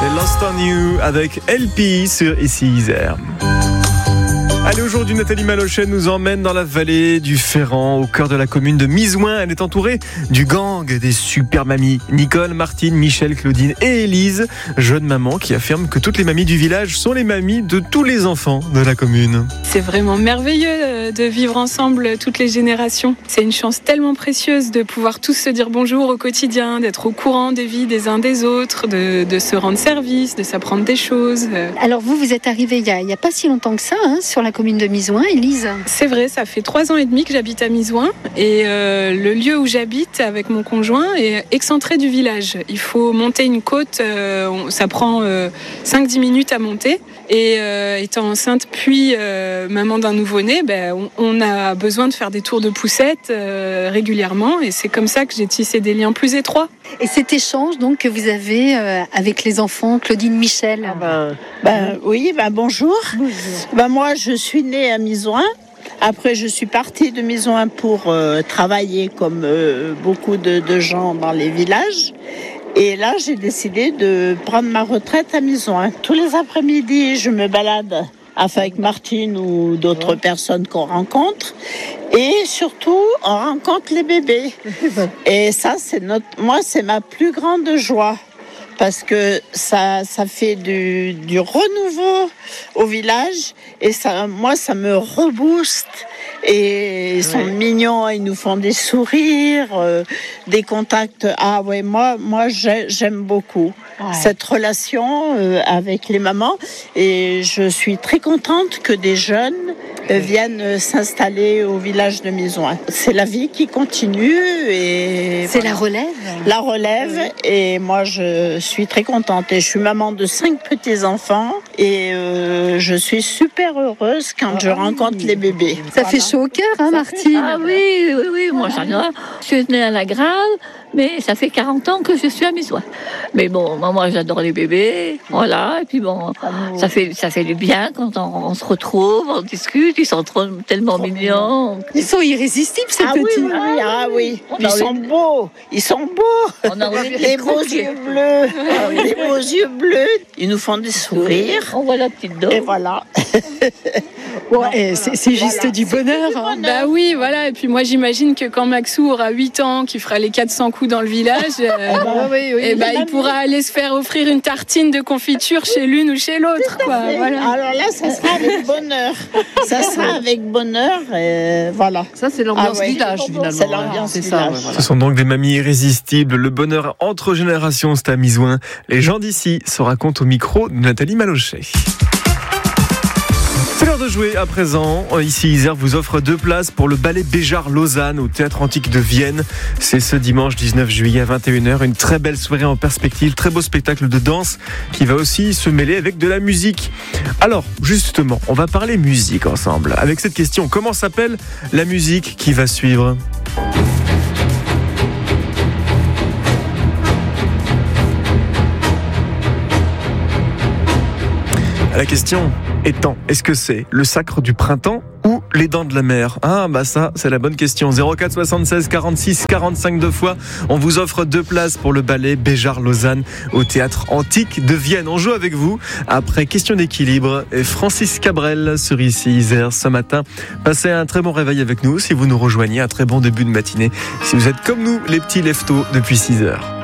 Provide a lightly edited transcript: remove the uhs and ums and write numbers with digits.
Et Lost on You avec LP sur Ici Isère. Allez, aujourd'hui, Nathalie Malochet nous emmène dans la vallée du Ferrand, au cœur de la commune de Misoing. Elle est entourée du gang des super mamies. Nicole, Martine, Michel, Claudine et Élise, jeunes mamans qui affirment que toutes les mamies du village sont les mamies de tous les enfants de la commune. C'est vraiment merveilleux de vivre ensemble toutes les générations. C'est une chance tellement précieuse de pouvoir tous se dire bonjour au quotidien, d'être au courant des vies des uns des autres, de se rendre service, de s'apprendre des choses. Alors vous êtes arrivée il n'y a pas si longtemps que ça, sur la commune de Misoing, Élise. C'est vrai, ça fait 3 ans et demi que j'habite à Misoing et le lieu où j'habite avec mon conjoint est excentré du village. Il faut monter une côte, ça prend 5-10 minutes à monter et étant enceinte puis maman d'un nouveau-né, on a besoin de faire des tours de poussette régulièrement et c'est comme ça que j'ai tissé des liens plus étroits. Et cet échange donc que vous avez avec les enfants, Claudine, Michel. Oui, bonjour. Moi je suis née à Misoing. Après je suis partie de Misoing pour travailler comme beaucoup de gens dans les villages. Et là j'ai décidé de prendre ma retraite à Misoing. Tous les après-midi je me balade avec Martine ou d'autres personnes qu'on rencontre. Et surtout, on rencontre les bébés. Et ça, c'est ma plus grande joie. Parce que ça fait du renouveau au village. Et ça me rebooste. Et ils sont mignons, ils nous font des sourires, des contacts. Moi j'aime beaucoup cette relation avec les mamans. Et je suis très contente que des jeunes viennent s'installer au village de Misoing. C'est la vie qui continue. Et c'est la relève. La relève. Et moi, je suis très contente. Et je suis maman de 5 petits-enfants. Et je suis super heureuse quand je rencontre les bébés. Ça fait chaud au cœur, Martine? Oui, moi j'adore. Je suis née à la Grave, mais ça fait 40 ans que je suis à Misoing. Mais bon, moi j'adore les bébés, voilà. Et puis bon, ça fait du bien quand on se retrouve, on discute, ils sont tellement mignons. Ils sont irrésistibles, ces petits. Oui. Ils sont beaux. Les beaux yeux bleus. Les beaux yeux bleus. Ils nous font des sourires. On voit la petite dose. Et voilà. C'est juste du bonheur. Oui, voilà. Et puis moi, j'imagine que quand Maxou aura 8 ans, qu'il fera les 400 coups dans le village, il pourra aller se faire offrir une tartine de confiture chez l'une ou chez l'autre. Voilà. Alors là, ça sera avec bonheur. Voilà. Ça, c'est l'ambiance village, finalement. C'est l'ambiance village. Ce sont donc des mamies irrésistibles. Le bonheur entre générations, c'est à Misoing. Les gens d'ici se racontent au micro de Nathalie Malochet. C'est l'heure de jouer à présent. Ici, Isère vous offre 2 places pour le ballet Béjart-Lausanne au Théâtre Antique de Vienne. C'est ce dimanche 19 juillet à 21h. Une très belle soirée en perspective, très beau spectacle de danse qui va aussi se mêler avec de la musique. Alors, justement, on va parler musique ensemble. Avec cette question, comment s'appelle la musique qui va suivre ? La question étant, est-ce que c'est le sacre du printemps ou les dents de la mer ? Ça, c'est la bonne question. 04 76 46 45 2 fois. On vous offre 2 places pour le ballet Béjart-Lausanne au Théâtre Antique de Vienne. On joue avec vous après question d'équilibre et Francis Cabrel sur Ici Isère ce matin. Passez un très bon réveil avec nous si vous nous rejoignez, un très bon début de matinée si vous êtes comme nous, les petits leftos depuis 6 heures.